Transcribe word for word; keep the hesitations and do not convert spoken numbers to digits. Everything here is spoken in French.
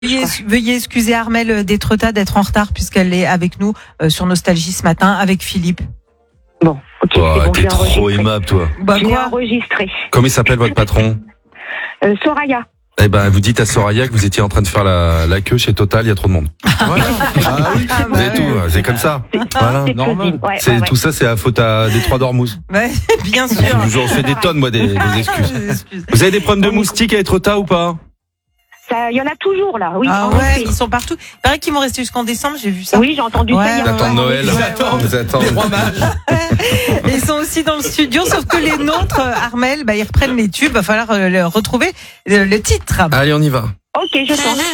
Veuillez, veuillez excuser Armelle Détretat d'être en retard puisqu'elle est avec nous euh, sur Nostalgie ce matin avec Philippe. Bon, ok. Oh, c'est bon, t'es j'ai trop enregistré. aimable, toi. Bah Je l'ai quoi enregistré. Comment il s'appelle votre patron? Euh, Soraya. Eh ben, vous dites à Soraya que vous étiez en train de faire la, la queue chez Total, il y a trop de monde. Voilà. Ah oui. Ah, Vous avez ouais. tout, c'est comme ça. Voilà. C'est Normal. plausible, ouais, C'est ouais, ouais. tout ça, c'est la faute à des trois d'Ormuz. Ouais, bien sûr. Je vous en fais des tonnes, moi, des, des excuses. Excuse. Vous avez des problèmes de moustiques à Etretat ou pas? Ça, il y en a toujours là, oui. Ah en ouais, effet. ils sont partout. Il paraît qu'ils vont rester jusqu'en décembre, j'ai vu ça. Oui, j'ai entendu Ouais, ça. hier Ils attendent soir. Noël. Ils attendent. Ils attendent. Et ils sont aussi dans le studio, sauf que les nôtres, Armelle, bah, ils reprennent les tubes. Va falloir euh, le retrouver le, le titre. Allez, on y va. Ok, je sens.